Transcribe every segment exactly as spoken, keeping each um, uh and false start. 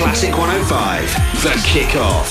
Classic one oh five, The Kickoff.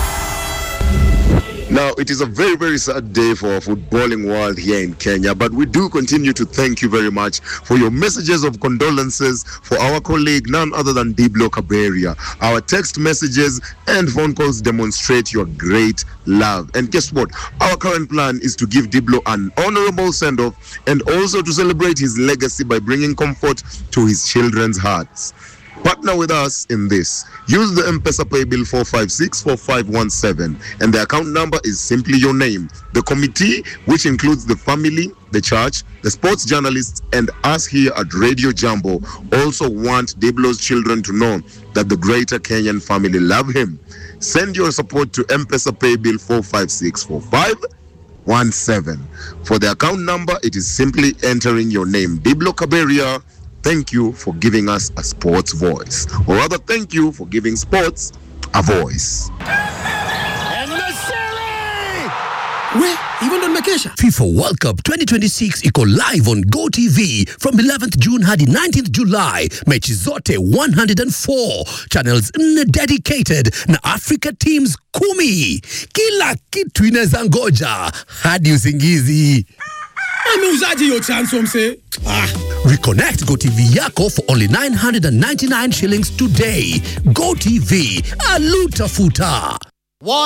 Now, it is a very, very sad day for our footballing world here in Kenya, but we do continue to thank you very much for your messages of condolences for our colleague, none other than Diblo Kaberia. Our text messages and phone calls demonstrate your great love. And guess what? Our current plan is to give Diblo an honorable send-off and also to celebrate his legacy by bringing comfort to his children's hearts. Partner with us in this. Use the M-Pesa Pay Bill four five six four five one seven, and the account number is simply your name. The committee, which includes the family, the church, the sports journalists, and us here at Radio Jambo, also want Diblo's children to know that the greater Kenyan family love him. Send your support to M-Pesa Pay Bill four five six four five one seven. For the account number, it is simply entering your name. Diblo Kaberia, thank you for giving us a sports voice. Or rather, thank you for giving sports a voice. And Nasiri! Where? Even on vacation? FIFA World Cup twenty twenty-six iko live on GoTV from eleventh June hadi nineteenth July. Mechi zote one hundred four. Channels nne dedicated na Africa teams kumi. Kila kitu inaweza ngoja hadi usingizi. Ameuzaje hiyo chance mse? Ah. Reconnect GoTV yako for only nine hundred ninety-nine shillings today. GoTV, aluta futa.